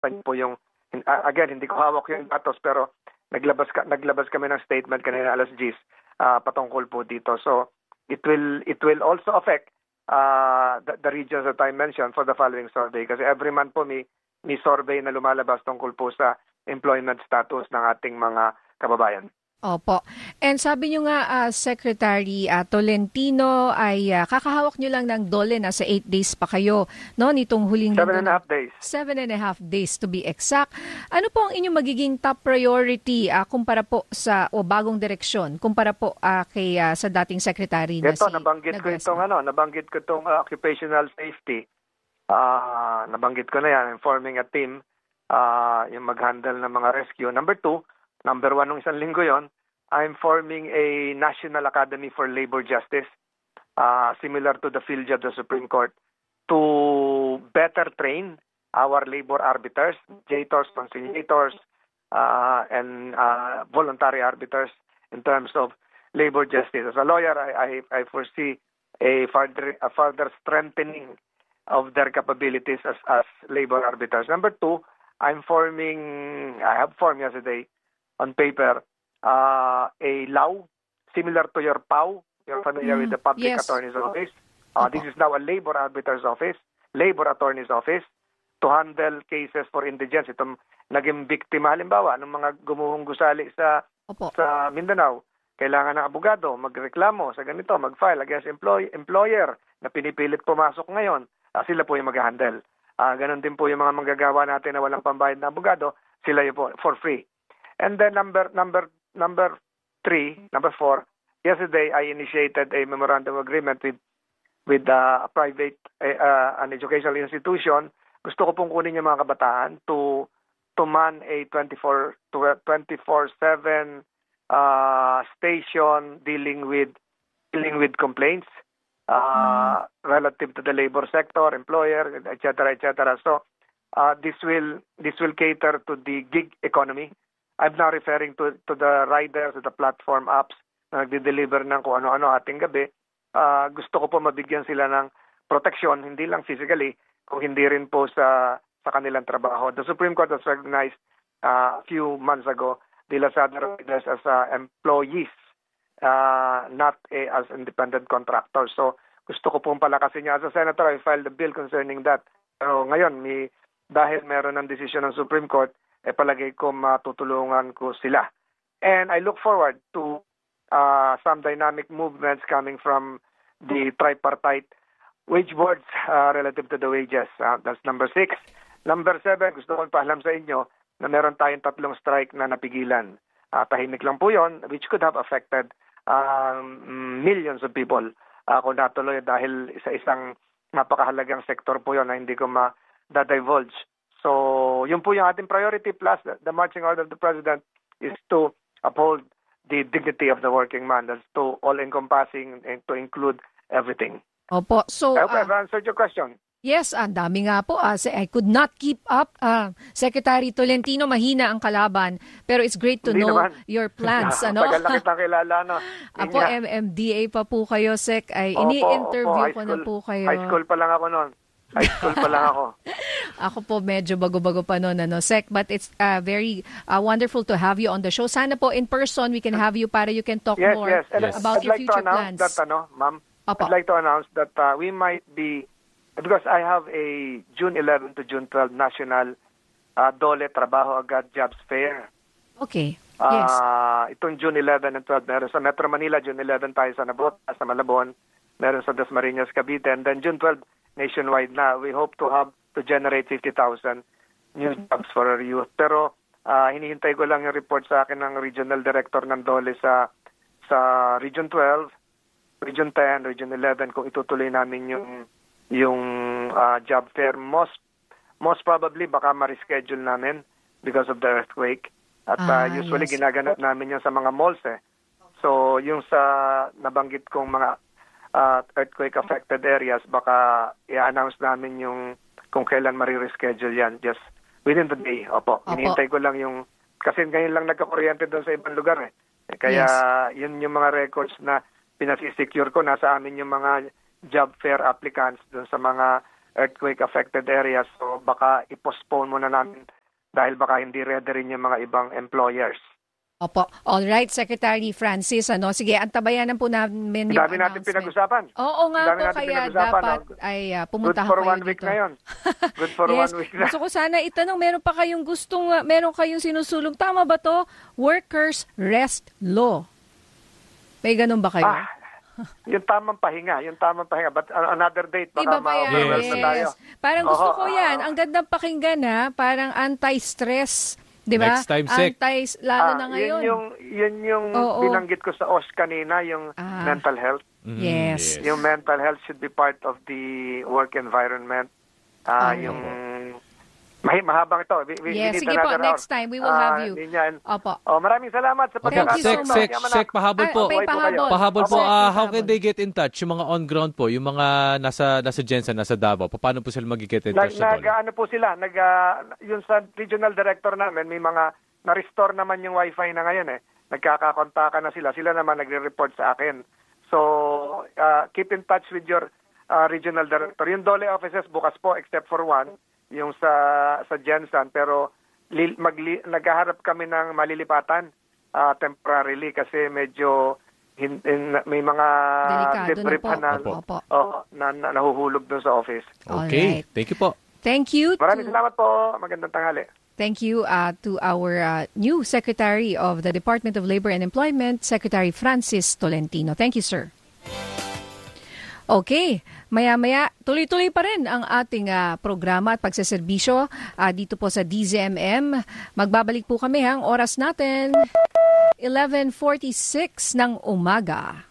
po yung, again, hindi ko hawak yung datos, pero naglabas kami ng statement kanina alas 10 patungkol po dito. So it will also affect the regions that I mentioned for the following survey, kasi every month po may survey na lumalabas tungkol po sa employment status ng ating mga kababayan. Opo. And sabi nyo nga, Secretary Tolentino, ay kakahawak nyo lang ng DOLE, nasa 8 days pa kayo, no? Nitong huling 7.5 days. 7.5 days to be exact. Ano po ang inyong magiging top priority kumpara po sa bagong direksyon, kumpara po sa dating secretary na Ito, nabanggit ko itong occupational safety. Nabanggit ko na yan, forming a team, yung mag-handle ng mga rescue. Number 1 nung isang linggo yon, I'm forming a National Academy for Labor Justice, similar to the PhilJA of the Supreme Court, to better train our labor arbiters, mediators, conciliators, and voluntary arbiters in terms of labor justice. As a lawyer, I foresee a further strengthening of their capabilities as labor arbiters. Number 2, I have formed yesterday on paper a law similar to your PAO. You're familiar with the Public Attorney's Office. This is now a labor arbiter's office, labor attorney's office, to handle cases for indigence. Itong naging biktima, halimbawa, ng mga gumuhong gusali sa Mindanao. Kailangan ng abogado magreklamo sa ganito, mag-file against employer na pinipilit pumasok ngayon. Sila po yung mag-handle. Ganon din po yung mga manggagawa natin na walang pambayad na abogado, sila yung po for free. And then number 4, yesterday I initiated a memorandum agreement with a private an educational institution. Gusto ko pong kunin yung mga kabataan to man a 24/7 station dealing with complaints relative to the labor sector, employer, etc. So this will cater to the gig economy. I'm now referring to the riders, to the platform apps na nagde-deliver ng kung ano-ano ating gabi. Gusto ko po mabigyan sila ng protection, hindi lang physically, kung hindi rin po sa kanilang trabaho. The Supreme Court has recognized a few months ago the Lazada riders as employees, not as independent contractors. So gusto ko pong palakasin niya. As a senator, I filed a bill concerning that. Pero ngayon, dahil meron ng desisyon ng Supreme Court, palagay ko matutulungan ko sila. And I look forward to some dynamic movements coming from the tripartite wage boards relative to the wages. That's number 6. Number 7, gusto ko paalam sa inyo na meron tayong 3 strike na napigilan. Tahimik lang po yon, which could have affected millions of people kung natuloy dahil sa isang napakahalagang sektor po yon na hindi ko ma-divulge. So, yun po yung ating priority, plus the marching order of the President is to uphold the dignity of the working man. That's to all-encompassing and to include everything. Opo. So, I hope I've answered your question. Yes, ang dami nga po. I could not keep up. Secretary Tolentino, mahina ang kalaban. Pero it's great to know your plans. Tagal na kitang kilala, no? Apo, MMDA pa po kayo, Sec. Ay, ini-interview ko na po kayo. High school pa lang ako noon. Ako po medyo bago-bago pa noon, Sec. But it's very wonderful to have you on the show. Sana po in person we can have you para you can talk more about your future plans. Ma'am, I'd like to announce that we might be, because I have a June 11 to June 12 National DOLE Trabaho Agad Jobs Fair. Okay. Yes. Itong June 11 and 12 meron sa Metro Manila. June 11 tayo sa Nabota, sa Malabon. Meron sa Dasmariñas, Cavite. And then June 12 nationwide na. We hope to generate 50,000 new jobs for our youth. Pero hinihintay ko lang yung report sa akin ng regional director ng DOLE sa Region 12, Region 10, Region 11 kung itutuloy namin yung job fair. Most probably baka ma-reschedule namin because of the earthquake. At usually ginaganap namin yun sa mga malls So yung sa nabanggit kong mga earthquake affected areas, baka i-announce namin yung kung kailan ma-reschedule yan just within the day. Opo. Hinihintay ko lang yung, kasi ngayon lang nagka-kuryente doon sa ibang lugar Kaya yun yung mga records na pinasisecure ko. Nasa amin yung mga job fair applicants doon sa mga earthquake-affected areas. So baka i-postpone muna namin dahil baka hindi ready rin yung mga ibang employers. Opo. All right, Secretary Francis. Sige, antabayanan po namin yung Dami natin pinag-usapan. Oo nga po, kaya dapat ay pumuntahan Good for kayo 1 week dito. na yun. Good for Yes. 1 week na. Gusto ko sana itanong, meron kayong sinusulong, tama ba to? Workers' Rest Law. May ganun ba kayo? Yung tamang pahinga. But another date, baka Iba pa yan. ma-overwhelm na tayo. Parang gusto ko yan. Ang gandang pakinggan parang anti-stress. Di ba? Next time, Sec. Lalo na ngayon. Yun yung binanggit ko sa OSH kanina, yung mental health. Yes. Yung mental health should be part of the work environment. Yung mahabang ito. We need sige po, another next hour. time we will have you. Opo. Maraming salamat sa Thank you pagkakataon. so much. Sec, pahabol po. May pahabol. Pahabol po. Sec, How can they get in touch? Yung mga on-ground po, yung mga nasa Jensen, nasa Davao, paano po sila mag-get in touch sa Dole? Ano po sila, yung sa regional director namin, may mga na-restore naman yung wifi na ngayon Nagkakakontakan na sila. Sila naman nagre-report sa akin. So, keep in touch with your regional director. Yung Dole offices bukas po except for one, yung sa Jensen, pero naghaharap kami ng malilipatan temporarily kasi medyo may mga debris na nahuhulog doon sa office. Okay, thank you po. Thank you. Maraming salamat po. Magandang tanghali. Thank you to our new Secretary of the Department of Labor and Employment, Secretary Francis Tolentino. Thank you, sir. Okay, maya-maya tuloy-tuloy pa rin ang ating programa at pagseserbisyo dito po sa DZMM. Magbabalik po kami ang oras natin, 11:46 ng umaga.